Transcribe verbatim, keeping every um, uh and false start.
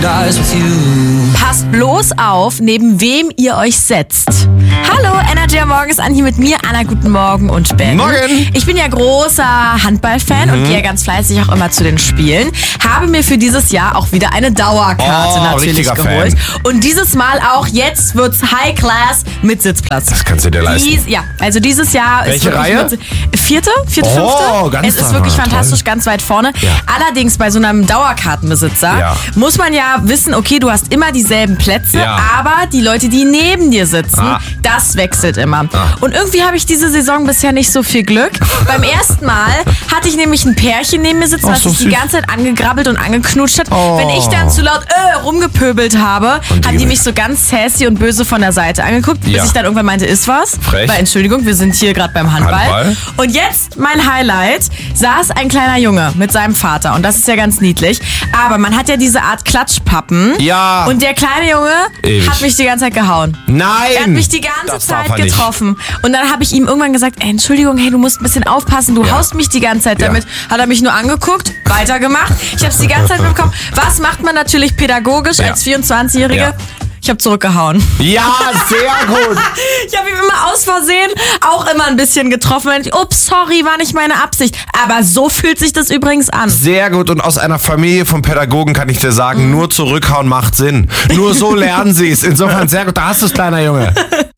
Passt bloß auf, neben wem ihr euch setzt. Hallo, Energy am Morgen ist an hier mit mir. Anna, guten Morgen und Ben. Morgen. Ich bin ja großer Handballfan mhm. und gehe ganz fleißig auch immer zu den Spielen. Habe mir für dieses Jahr auch wieder eine Dauerkarte oh, natürlich geholt. Fan. Und dieses Mal auch, jetzt wird's High Class mit Sitzplatz. Das kannst du dir leisten. Dies, ja, also dieses Jahr Welche ist Reihe? Mit, vierte, vierte, oh, fünfte. Ganz es ist wirklich toll. fantastisch, ganz weit vorne. Ja. Allerdings bei so einem Dauerkartenbesitzer ja. muss man ja wissen, okay, du hast immer dieselben Plätze, ja. aber die Leute, die neben dir sitzen, ah. das wechselt immer. Ah. Und irgendwie habe ich diese Saison bisher nicht so viel Glück. Beim ersten Mal hatte ich nämlich ein Pärchen neben mir sitzen, oh, was so sich die süß. ganze Zeit angegerabbelt und angeknutscht hat. Oh. Wenn ich dann zu laut äh, rumgepöbelt habe, und haben die mich so ganz sassy und böse von der Seite angeguckt, bis ja. ich dann irgendwann meinte, ist was? Frech. Weil, Entschuldigung, wir sind hier gerade beim Handball. Handball. Und jetzt mein Highlight, saß ein kleiner Junge mit seinem Vater und das ist ja ganz niedlich. Aber man hat ja diese Art Klatschpappen. Ja. Und der kleine Junge Ewig. hat mich die ganze Zeit gehauen. Nein! Er hat mich die ganze das Zeit getroffen. Und dann habe ich ihm irgendwann gesagt, ey, Entschuldigung, hey, du musst ein bisschen aufpassen, du ja. haust mich die ganze Zeit ja. damit. Hat er mich nur angeguckt, weitergemacht. Ich habe es die ganze Zeit mitbekommen. Was macht man natürlich pädagogisch ja. als vierundzwanzigjährige? Ja. Ich habe zurückgehauen. Ja, sehr gut. Ich habe ihm immer aus Versehen auch immer ein bisschen getroffen. Und ich, ups, sorry, war nicht meine Absicht. Aber so fühlt sich das übrigens an. Sehr gut. Und aus einer Familie von Pädagogen kann ich dir sagen, mhm. nur zurückhauen macht Sinn. Nur so lernen sie es. Insofern sehr gut. Da hast du es, kleiner Junge.